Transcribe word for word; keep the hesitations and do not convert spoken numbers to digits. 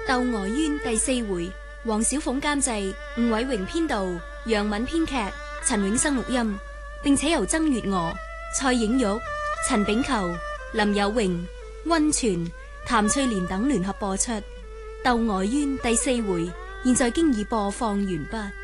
《竇娥冤》第四回，黃小鳳監製，吳偉榮編導，楊敏編劇，陳永生錄音，並且由曾月娥、蔡影玉、陳炳球、林有榮、溫泉、譚翠蓮等聯合播出。《竇娥冤》第四回，現在經已播放完畢。